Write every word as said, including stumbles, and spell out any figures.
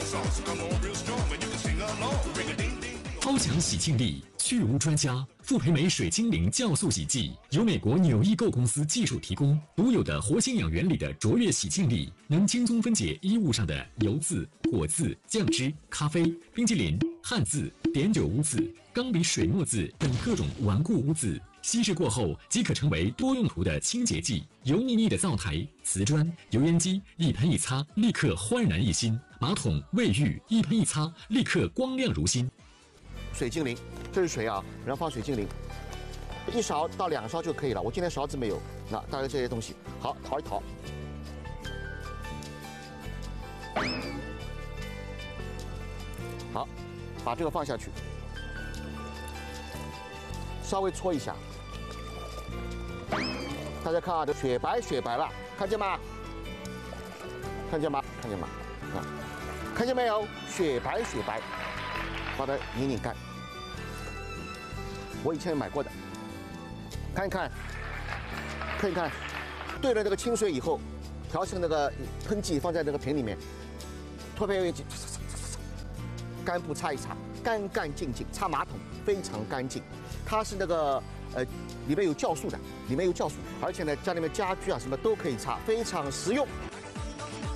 超强洗净力，去污专家，复培美水精灵酵素洗剂由美国纽易购公司技术提供，独有的活性氧原理的卓越洗净力，能轻松分解衣物上的油渍、果渍、酱汁、咖啡、冰淇淋、汗渍、碘酒污渍、钢笔水墨渍等各种顽固污渍。稀释过后即可成为多用途的清洁剂。油腻腻的灶台、瓷砖、油烟机一喷一擦，立刻焕然一新；马桶、卫浴一喷一擦，立刻光亮如新。 水精灵，这是水啊，然后放水精灵，一勺到两勺就可以了。我今天勺子没有，那大概这些东西，好淘一淘。好，把这个放下去，稍微搓一下。大家看啊，这雪白雪白了，看见吗？看见吗？看见吗？啊，看见没有？雪白雪白，把它拧拧干。我以前买过的，看一看，看一看，兑了这个清水以后，调成那个喷剂放在那个瓶里面，脱片油剂，干布擦一擦，干干净净，擦马桶非常干净。它是那个呃里面有酵素的，里面有酵素，而且呢家里面家具啊什么都可以擦，非常实用。